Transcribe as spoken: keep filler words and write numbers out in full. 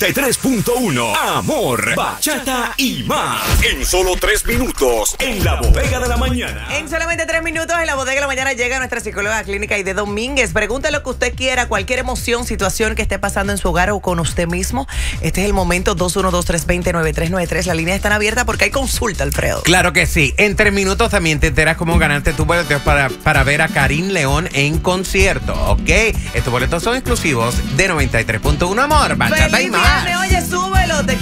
y tres punto uno. Amor, bachata y más. En solo tres minutos. En la bodega de la mañana. En solamente tres minutos en la bodega de la mañana llega nuestra psicóloga clínica Aide Domínguez. Pregunte lo que usted quiera, cualquier emoción, situación que esté pasando en su hogar o con usted mismo. Este es el momento. Dos uno dos, tres dos cero, nueve tres nueve tres. Las líneas están abiertas porque hay consulta, Alfredo. Claro que sí. En tres minutos también te enteras cómo ganarte tus boletos para, para ver a Karim León en concierto, ¿ok? Estos boletos son exclusivos de noventa y tres punto uno. Amor, bachata y más. Oye, súbelo. Te